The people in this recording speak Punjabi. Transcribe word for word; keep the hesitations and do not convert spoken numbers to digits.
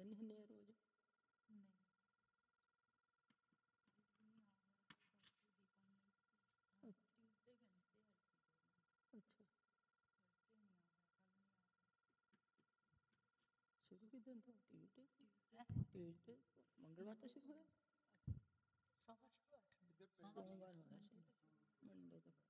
ਜਾਂਦੇ ਹੁੰਦੇ ਆ ਰੋਜ਼? ਨਹੀਂ ਟਿਊਜ਼ਡੇ ਵੈਨਸਡੇ ਅੱਛਾ ਥਰਸਡੇ ਨਹੀਂ ਆ ਰਿਹਾ, ਕੱਲ ਨਹੀਂ ਆ ਰਿਹਾ। ਸ਼ੁਰੂ ਕਿਦਨ ਤੋਂ? ਟਿਊਜ਼ਡੇ ਟਿਊਜ਼ਡੇ ਟਿਊਜ਼ਡੇ ਮੰਗਲਵਾਰ ਤੋਂ ਸ਼ੁਰੂ ਹੋਇਆ? ਸੋਮਵਾਰ ਸ਼ੁਰੂ ਸੋਮਵਾਰ ਹੋਇਆ ਸੀ, ਮੰਡੇ ਤੋਂ